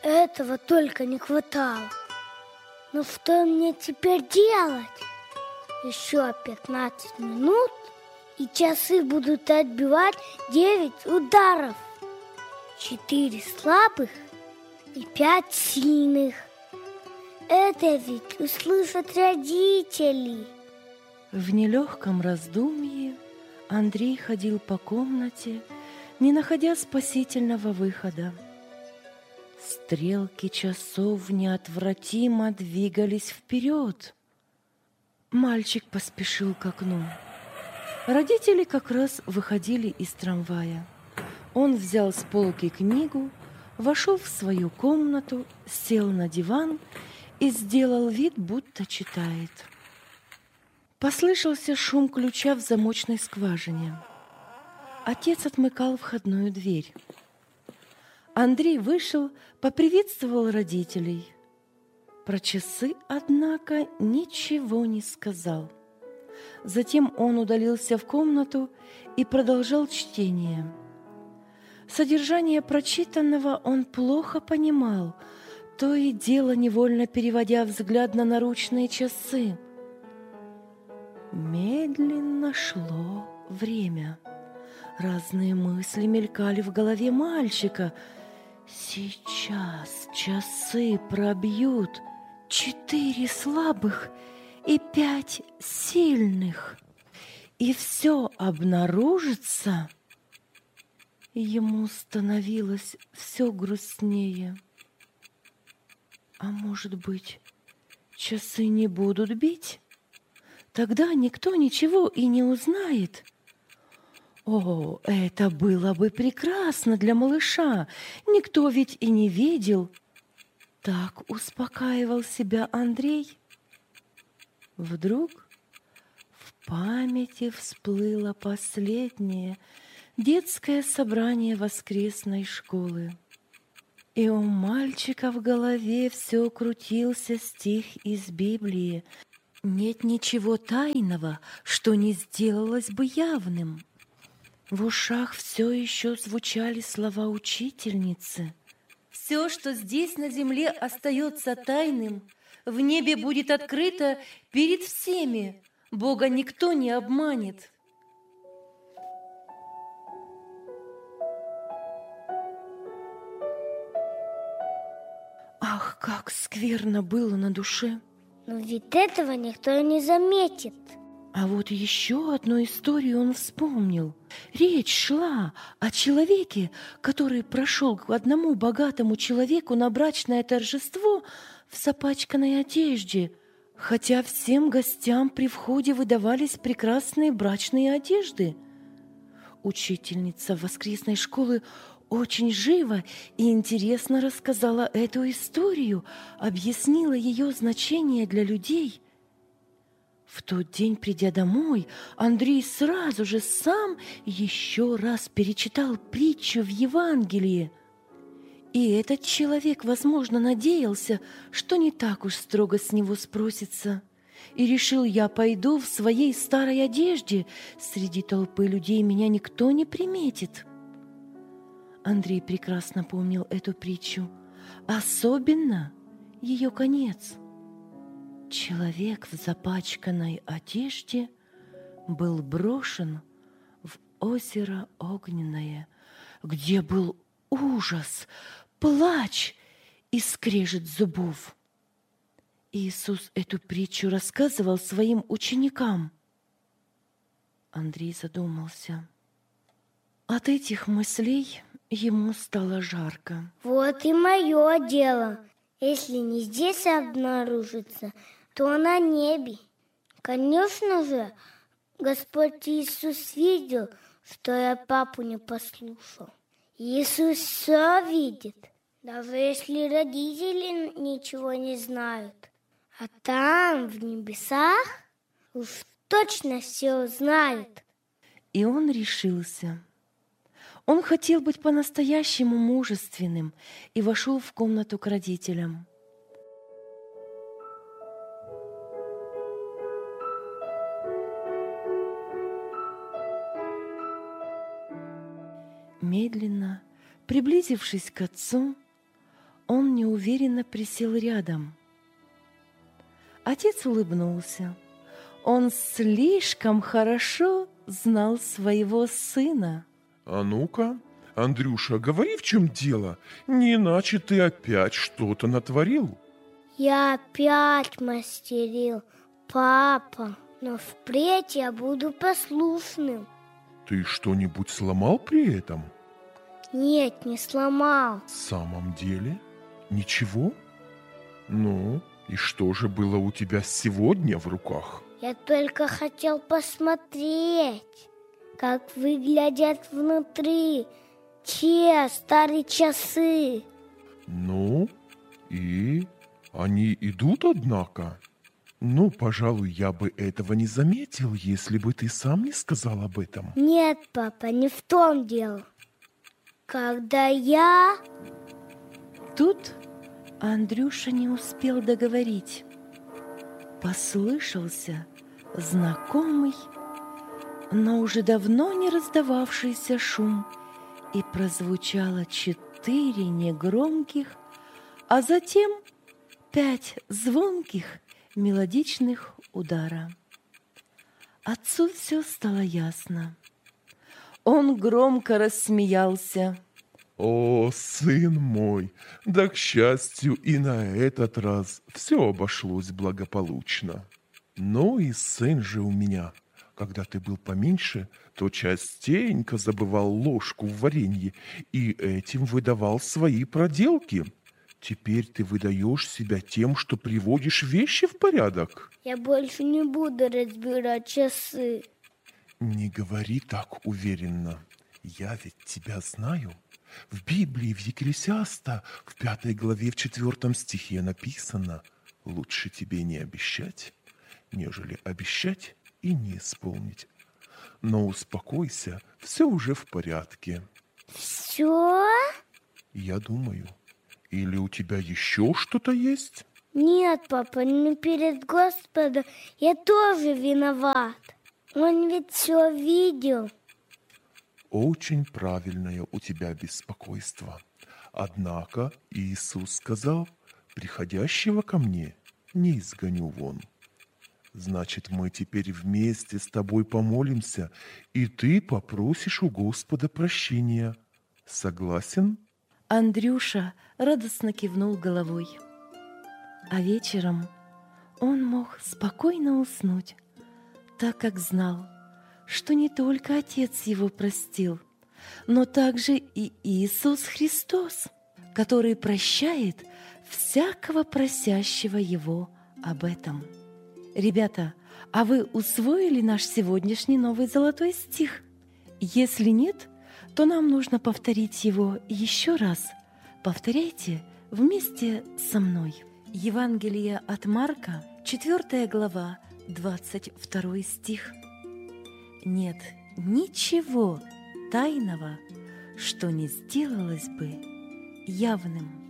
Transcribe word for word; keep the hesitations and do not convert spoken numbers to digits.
Этого только не хватало. Но что мне теперь делать? Еще пятнадцать минут, и часы будут отбивать девять ударов. Четыре слабых и пять сильных. Это ведь услышат родители. В нелегком раздумье Андрей ходил по комнате, не находя спасительного выхода. Стрелки часов неотвратимо двигались вперед. Мальчик поспешил к окну. Родители как раз выходили из трамвая. Он взял с полки книгу, вошел в свою комнату, сел на диван и сделал вид, будто читает. Послышался шум ключа в замочной скважине. Отец отмыкал входную дверь. Андрей вышел, поприветствовал родителей. Про часы, однако, ничего не сказал. Затем он удалился в комнату и продолжал чтение. Содержание прочитанного он плохо понимал, то и дело невольно переводя взгляд на наручные часы. Медленно шло время. Разные мысли мелькали в голове мальчика. Сейчас часы пробьют четыре слабых и пять сильных, и все обнаружится. Ему становилось все грустнее. А может быть, часы не будут бить? Тогда никто ничего и не узнает. О, это было бы прекрасно для малыша. Никто ведь и не видел. Так успокаивал себя Андрей. Вдруг в памяти всплыло последнее детское собрание воскресной школы. И у мальчика в голове все крутился стих из Библии. Нет ничего тайного, что не сделалось бы явным. В ушах все еще звучали слова учительницы. Все, что здесь на земле остается тайным, в небе будет открыто перед всеми. Бога никто не обманет. Ах, как скверно было на душе! Но ведь этого никто не заметит. А вот еще одну историю он вспомнил. Речь шла о человеке, который прошел к одному богатому человеку на брачное торжество в запачканной одежде, хотя всем гостям при входе выдавались прекрасные брачные одежды. Учительница воскресной школы очень живо и интересно рассказала эту историю, объяснила ее значение для людей. В тот день, придя домой, Андрей сразу же сам еще раз перечитал притчу в Евангелии. И этот человек, возможно, надеялся, что не так уж строго с него спросится. И решил: я пойду в своей старой одежде, среди толпы людей меня никто не приметит. Андрей прекрасно помнил эту притчу, особенно ее конец. Человек в запачканной одежде был брошен в озеро огненное, где был ужас, плач и скрежет зубов. Иисус эту притчу рассказывал своим ученикам. Андрей задумался. От этих мыслей ему стало жарко. Вот и мое дело. Если не здесь обнаружится, то на небе. Конечно же, Господь Иисус видел, что я папу не послушал. Иисус все видит, даже если родители ничего не знают. А там, в небесах, уж точно все знают. И он решился. Он хотел быть по-настоящему мужественным и вошел в комнату к родителям. Медленно, приблизившись к отцу, Он неуверенно присел рядом. Отец улыбнулся. Он слишком хорошо знал своего сына. А ну-ка, Андрюша, говори, в чем дело, не иначе ты опять что-то натворил. Я опять мастерил, папа, но впредь я буду послушным. Ты что-нибудь сломал при этом? Нет, не сломал. В самом деле? Ничего? Ну, и что же было у тебя сегодня в руках? Я только хотел посмотреть, как выглядят внутри те старые часы. Ну, и они идут, однако? Ну, пожалуй, я бы этого не заметил, если бы ты сам не сказал об этом. Нет, папа, не в том дело. Когда я... Тут Андрюша не успел договорить. Послышался знакомый, но уже давно не раздававшийся шум, и прозвучало четыре негромких, а затем пять звонких мелодичных удара. Отцу все стало ясно. Он громко рассмеялся. О, сын мой, да, к счастью, и на этот раз все обошлось благополучно. Ну и сын же у меня, когда ты был поменьше, то частенько забывал ложку в варенье и этим выдавал свои проделки. Теперь ты выдаешь себя тем, что приводишь вещи в порядок. Я больше не буду разбирать часы. Не говори так уверенно. Я ведь тебя знаю. В Библии, в Екклесиаста, в пятой главе, в четвертом стихе написано: «Лучше тебе не обещать, нежели обещать и не исполнить. Но успокойся, все уже в порядке». Все? Я думаю. Или у тебя еще что-то есть? Нет, папа, не перед Господом. Я тоже виноват. Он ведь все видел. Очень правильное у тебя беспокойство. Однако Иисус сказал: «Приходящего ко мне не изгоню вон». Значит, мы теперь вместе с тобой помолимся, и ты попросишь у Господа прощения. Согласен? Андрюша радостно кивнул головой. А вечером он мог спокойно уснуть, так как знал, что не только Отец его простил, но также и Иисус Христос, который прощает всякого просящего Его об этом. Ребята, а вы усвоили наш сегодняшний новый золотой стих? Если нет, то нам нужно повторить его еще раз. Повторяйте вместе со мной. Евангелие от Марка, четвёртая глава, двадцать второй стих. Нет ничего тайного, что не сделалось бы явным.